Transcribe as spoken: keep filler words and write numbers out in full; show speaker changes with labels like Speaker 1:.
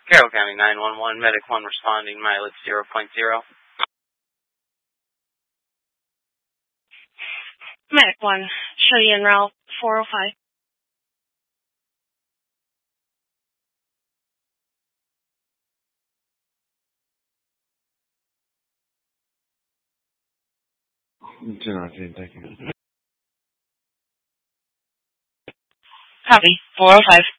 Speaker 1: Carroll County nine one one, Medic one responding, mileage zero point zero.
Speaker 2: Medic one, show you en route four oh five.
Speaker 3: ten, thank you.
Speaker 2: Copy, four oh five.